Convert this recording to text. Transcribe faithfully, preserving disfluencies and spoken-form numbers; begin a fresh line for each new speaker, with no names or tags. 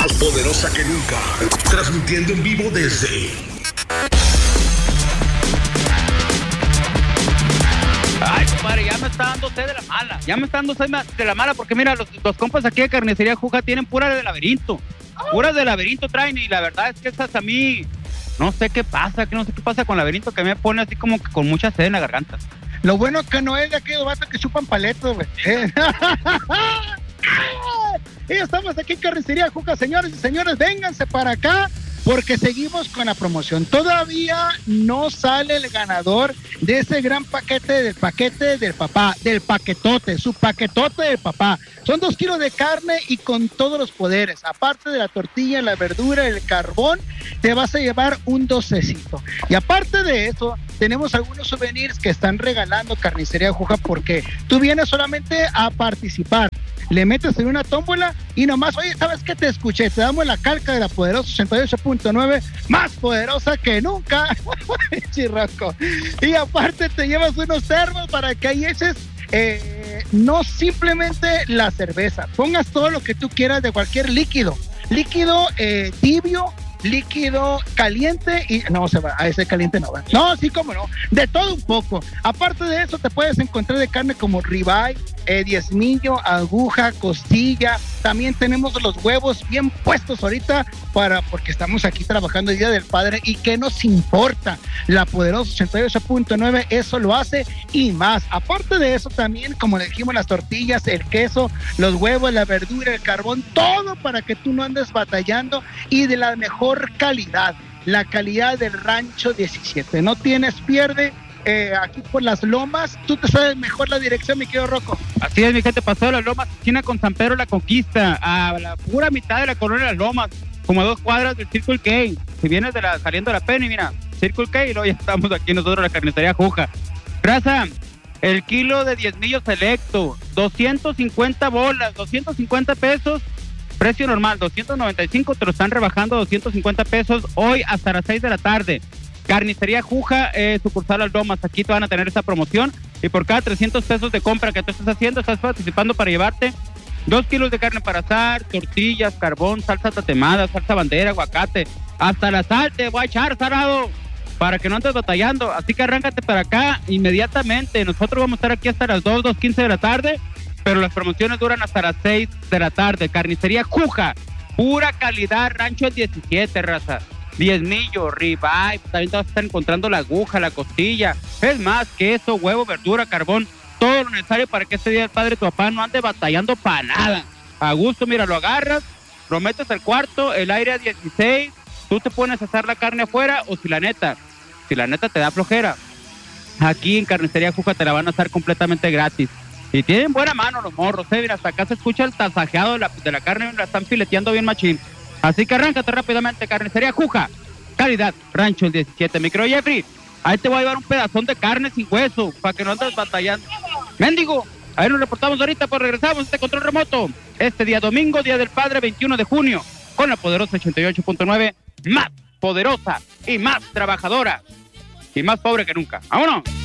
Más poderosa que nunca. Transmitiendo en vivo desde...
Ay, compadre, ya me está dando sed de la mala. Ya me está dando sed de la mala porque mira, los, los compas aquí de Carnicería Juja tienen puras de laberinto. Puras de laberinto traen y la verdad es que estas a mí... No sé qué pasa, que no sé qué pasa con laberinto que me pone así como que con mucha sed en la garganta.
Lo bueno es que no es de aquellos vatos que chupan paletos, güey. Y estamos aquí en Carnicería Juca, señores y señores, vénganse para acá porque seguimos con la promoción. Todavía no sale el ganador de ese gran paquete del paquete del papá, del paquetote, su paquetote del papá. Son dos kilos de carne y con todos los poderes. Aparte de la tortilla, la verdura, el carbón, te vas a llevar un docecito. Y aparte de eso, tenemos algunos souvenirs que están regalando Carnicería Juja porque tú vienes solamente a participar. Le metes en una tómbola y nomás, oye, ¿sabes qué? Te escuché, te damos la calca de la poderosa ochenta y ocho punto nueve, más poderosa que nunca. Chirroco. Y aparte te llevas unos termos para que ahí eches eh, no simplemente la cerveza, pongas todo lo que tú quieras de cualquier líquido, líquido eh, tibio, líquido caliente y no se va, a ese caliente no va. No, sí, cómo no, de todo un poco. Aparte de eso te puedes encontrar de carne como ribeye, eh, diezmillo, aguja, costilla. También tenemos los huevos bien puestos ahorita para, porque estamos aquí trabajando el Día del Padre y ¿qué nos importa? La poderosa ochenta y ocho punto nueve eso lo hace y más. Aparte de eso también, como le dijimos, las tortillas, el queso, los huevos, la verdura, el carbón, todo para que tú no andes batallando y de la mejor calidad, la calidad del Rancho diecisiete. No tienes pierde. Eh, aquí por las Lomas, tú te sabes mejor la dirección, mi querido Rocco.
Así es, mi gente, pasó de las Lomas, esquina con San Pedro La Conquista, a la pura mitad de la colonia de las Lomas, como a dos cuadras del Circle K. Si vienes de la, saliendo de la Penny, mira, Circle K, y luego ya estamos aquí nosotros en la Carnicería Juja. Raza, el kilo de diezmillo selecto, doscientos cincuenta bolas, doscientos cincuenta pesos, precio normal, doscientos noventa y cinco, te lo están rebajando a doscientos cincuenta pesos hoy hasta las seis de la tarde. Carnicería Juja, eh, sucursal Las Lomas, aquí te van a tener esta promoción y por cada trescientos pesos de compra que tú estás haciendo, estás participando para llevarte dos kilos de carne para asar, tortillas, carbón, salsa tatemada, salsa bandera, aguacate, hasta la sal te voy a echar, Sarado, para que no andes batallando, así que arráncate para acá inmediatamente. Nosotros vamos a estar aquí hasta las dos, dos quince de la tarde, pero las promociones duran hasta las seis de la tarde. Carnicería Juja, pura calidad, Rancho diecisiete, raza. Diezmillo, ribeye, también te vas a estar encontrando la aguja, la costilla, es más, queso, huevo, verdura, carbón, todo lo necesario para que este Día del Padre tu papá no ande batallando para nada. A gusto, mira, lo agarras, lo metes al cuarto, el aire a dieciséis, tú te pones a asar la carne afuera, o si la neta, si la neta te da flojera, aquí en Carnicería Juja te la van a asar completamente gratis. Y tienen buena mano los morros, eh, mira, hasta acá se escucha el tasajeado de la, de la carne, la están fileteando bien machín. Así que arráncate rápidamente, Carnicería Juja, calidad, Rancho el diecisiete. Micro Jeffrey, ahí te voy a llevar un pedazón de carne sin hueso, para que no andes batallando. Mendigo, ahí nos reportamos ahorita, pues regresamos a este control remoto, este día domingo, Día del Padre, veintiuno de junio, con la poderosa ochenta y ocho punto nueve, más poderosa y más trabajadora, y más pobre que nunca. ¡Vámonos!